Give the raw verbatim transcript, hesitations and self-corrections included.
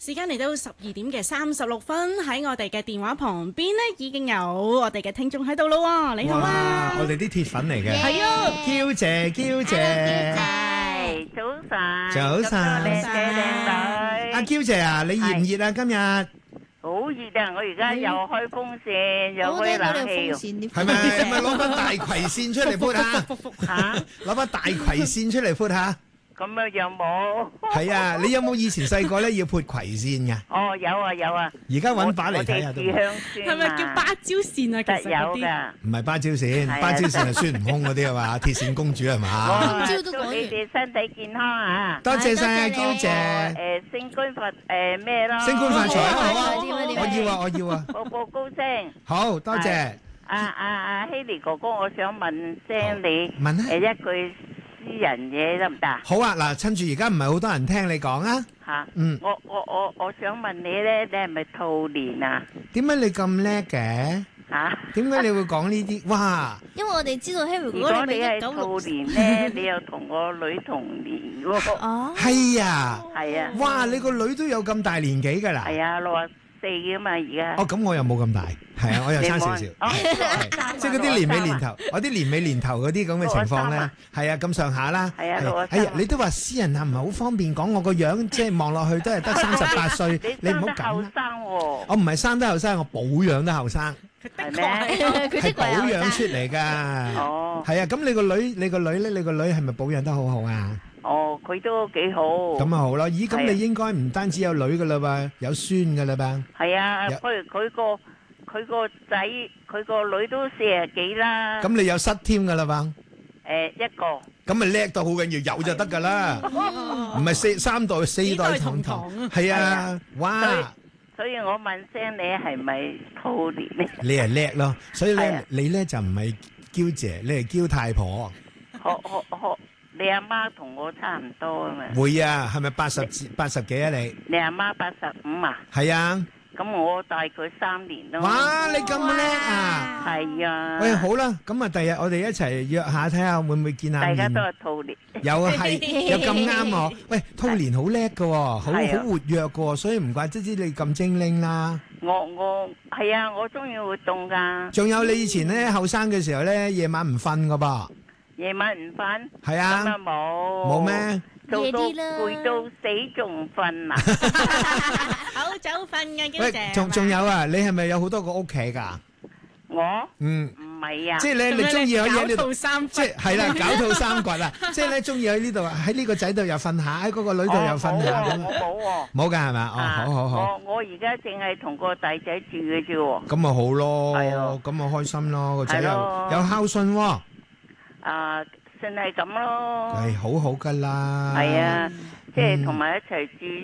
時間嚟到十二點嘅三十六分，喺我哋嘅電話旁邊呢，已經有我哋嘅聽眾喺度咯。你好啊， 我哋啲鐵粉嚟嘅， 係啊， 嬌姐嬌姐， 係早晨， 早晨， 靚仔靚女， 阿嬌姐啊，你熱唔熱啊？今日好熱啊！我而家又開風扇，又開冷氣， 係咪？係咪攞把大葵扇出嚟潑下？ 吓， 攞把大葵扇出嚟潑下？ 咁啊又冇。 係啊，你有冇以前細個咧要潑葵扇㗎？ 哦，有啊有啊。 而家揾把嚟睇下都。 我哋香酸係咪叫芭蕉扇啊？其實嗰啲有㗎。 唔係芭蕉扇，芭蕉扇係孫悟空嗰啲係嘛？鐵扇公主係嘛？ 今朝都講完。祝你哋身體健康啊！ 多謝晒啊，嬌姐。 誒，升官發誒咩咯？ 升官發財啊！好啊， 點啊點啊我要啊，我要啊。 步步高升。 好多謝。 阿阿阿希利哥哥，我想問聲你問啊誒一句私人嘢得唔得？ 好啊，嗱，趁住而家唔係好多人聽你講啊。 嚇， 嗯， 我我我我想問你咧，你係咪兔年啊？ 點解你咁叻嘅？ 嚇？ 點解你會講呢啲？哇！ 因為我哋知道 Harry 如哥哥果你係你咪一九六兔年咧，你又同我女同年喎。 哦， 係啊！ 係啊， 哇！你個女都有咁大年紀㗎啦？ 係啊，六十四啊嘛，而家。 哦，咁我又冇咁大，係啊，我又差少少， 哦係即係嗰啲年尾年頭，我啲年尾年頭嗰啲咁嘅情況咧，係啊，咁上下啦。 係啊，六十三哎呀，你都話私人啊，唔係好方便講我個樣，即係望落去都係得三十八歲，你唔好咁啦。 後生喎。 我唔係生得後生，我保養得後生， 係咩？ 佢的係保確有養出嚟㗎。 哦。 係啊，咁你個女，你個女咧，你個女係咪保養得好好啊？ 哦，佢都幾好。 咁啊好啦，咦，咁你應該唔單止有女㗎啦噃，有孫㗎啦噃。 係啊， 有佢佢個佢個仔佢個女都四十幾啦。 咁你有失添㗎啦噃。 誒一個。 咁咪叻到好緊要，有就得㗎啦，唔係四三代四代同堂。係啊，哇！ 所以我問聲你係咪兔年咧？ 你係叻咯，所以係咧啊你咧就唔係嬌姐，你係嬌太婆。 可可可，你阿媽同我差唔多啊嘛。 會啊，係咪八十八十幾啊你？ 你阿媽八十五啊？ 係啊。 咁我大佢三年咯。 哇！你咁叻啊！ 係啊。 喂，好啦，咁啊，第日我哋一齊約下睇下會唔會見下面。 大家都係兔年。 有啊，係有咁啱我。喂，兔年好叻㗎喎，好好係啊活躍㗎喎，所以唔怪之知你咁精靈啦。 我我係啊，我中意活動㗎。 仲有你以前咧後生嘅時候咧，夜晚唔瞓㗎噃。 夜晚唔瞓。 係啊。 咁啊冇。 冇咩？ 做到攰到死仲瞓啊！ 好早瞓嘅嬌喂， 姐。 仲仲有啊？你係咪有好多個屋企㗎？ 我嗯。 唔係啊。 即係咧，你中意喺呢度， 搞套三即係係啦，搞套三角啦。即係咧，中意喺呢度，喺呢個仔度又瞓下，喺嗰個女度又瞓下咁。 我冇喎。 冇㗎係嘛？哦，好好好。 我我而家淨係同個大仔住嘅啫喎。 咁咪好咯， 係啊咁咪開心咯，個仔又係咯有孝順喎。 啊，算係咁咯。 係好好㗎啦。 係啊，即係同埋一齊住。